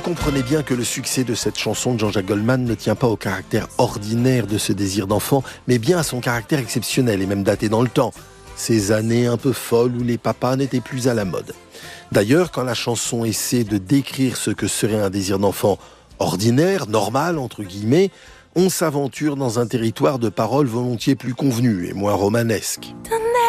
comprenez bien que le succès de cette chanson de Jean-Jacques Goldman ne tient pas au caractère ordinaire de ce désir d'enfant, mais bien à son caractère exceptionnel et même daté dans le temps. Ces années un peu folles où les papas n'étaient plus à la mode. D'ailleurs, quand la chanson essaie de décrire ce que serait un désir d'enfant ordinaire, normal, entre guillemets, on s'aventure dans un territoire de paroles volontiers plus convenues et moins romanesques.